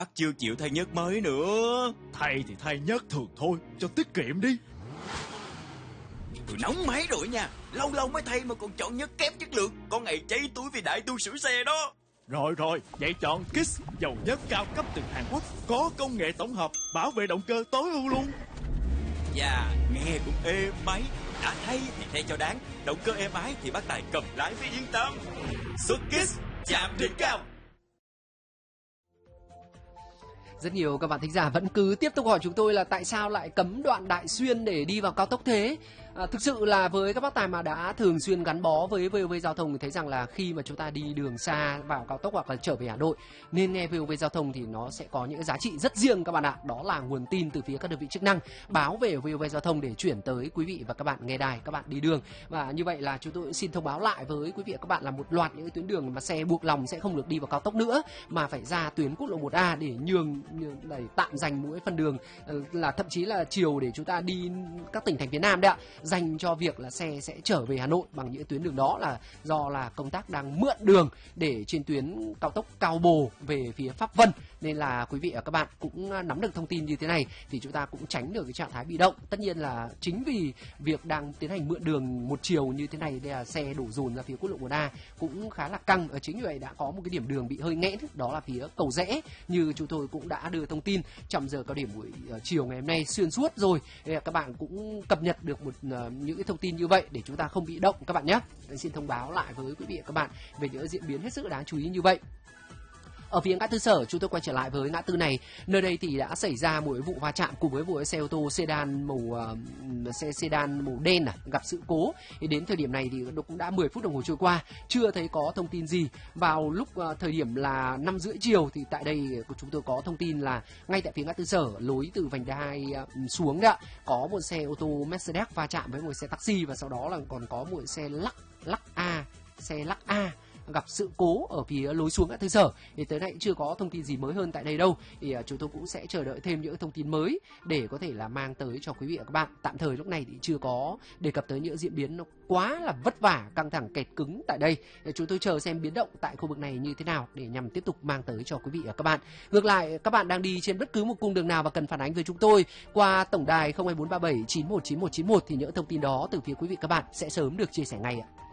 Bác chưa chịu thay nhớt mới nữa. Thay thì thay nhớt thường thôi, cho tiết kiệm đi. Tôi nóng máy rồi nha. Lâu lâu mới thay mà còn chọn nhớt kém chất lượng. Có ngày cháy túi vì đại tu sửa xe đó. Rồi, vậy chọn Kiss, dầu nhớt cao cấp từ Hàn Quốc, có công nghệ tổng hợp, bảo vệ động cơ tối ưu luôn. Dạ, nghe cũng êm máy. Đã thay thì thay cho đáng. Động cơ êm ái thì bác Tài cầm lái với yên tâm. Xuất Kiss, chạm đỉnh cao. Rất nhiều các bạn thính giả vẫn cứ tiếp tục hỏi chúng tôi là tại sao lại cấm đoạn Đại Xuyên để đi vào cao tốc thế. Thực sự là với các bác tài mà đã thường xuyên gắn bó với VOV Giao thông thì thấy rằng là khi mà chúng ta đi đường xa vào cao tốc hoặc là trở về Hà Nội nên nghe VOV Giao thông thì nó sẽ có những giá trị rất riêng các bạn ạ. Đó là nguồn tin từ phía các đơn vị chức năng báo về VOV Giao thông để chuyển tới quý vị và các bạn nghe đài, các bạn đi đường. Và như vậy là chúng tôi xin thông báo lại với quý vị và các bạn là một loạt những tuyến đường mà xe buộc lòng sẽ không được đi vào cao tốc nữa mà phải ra tuyến quốc lộ 1A để nhường để tạm dành mỗi phân đường là thậm chí là chiều để chúng ta đi các tỉnh thành phía Nam đấy ạ, dành cho việc là xe sẽ trở về Hà Nội bằng những tuyến đường đó là do là công tác đang mượn đường để trên tuyến cao tốc Cao Bồ về phía Pháp Vân, nên là quý vị và các bạn cũng nắm được thông tin như thế này thì chúng ta cũng tránh được cái trạng thái bị động. Tất nhiên là chính vì việc đang tiến hành mượn đường một chiều như thế này đây là xe đổ dồn ra phía quốc lộ 1A cũng khá là căng. Chính vì vậy đã có một cái điểm đường bị hơi nghẽn, đó là phía Cầu Rẽ, như chúng tôi cũng đã đưa thông tin trong giờ cao điểm buổi chiều ngày hôm nay xuyên suốt rồi. Các bạn cũng cập nhật được những cái thông tin như vậy để chúng ta không bị động các bạn nhé. Xin thông báo lại với quý vị và các bạn về những diễn biến hết sức đáng chú ý như vậy. Ở phía ngã tư Sở, chúng tôi quay trở lại với ngã tư này. Nơi đây thì đã xảy ra một vụ va chạm cùng với vụ xe ô tô sedan màu đen gặp sự cố. Thì đến thời điểm này thì cũng đã 10 phút đồng hồ trôi qua, chưa thấy có thông tin gì. Vào lúc thời điểm là 5:30 chiều thì tại đây chúng tôi có thông tin là ngay tại phía ngã tư Sở, lối từ vành đai 2 xuống đó, có một xe ô tô Mercedes va chạm với một xe taxi và sau đó là còn có một xe lắc A gặp sự cố ở phía lối xuống ngã tư Sở. Thì tới nay chưa có thông tin gì mới hơn tại đây đâu. Thì chúng tôi cũng sẽ chờ đợi thêm những thông tin mới để có thể là mang tới cho quý vị và các bạn. Tạm thời lúc này thì chưa có đề cập tới những diễn biến nó quá là vất vả, căng thẳng, kẹt cứng tại đây. Để chúng tôi chờ xem biến động tại khu vực này như thế nào để nhằm tiếp tục mang tới cho quý vị và các bạn. Ngược lại, các bạn đang đi trên bất cứ một cung đường nào và cần phản ánh với chúng tôi qua tổng đài 02437 919191 thì những thông tin đó từ phía quý vị các bạn sẽ sớm được chia sẻ ngay ạ.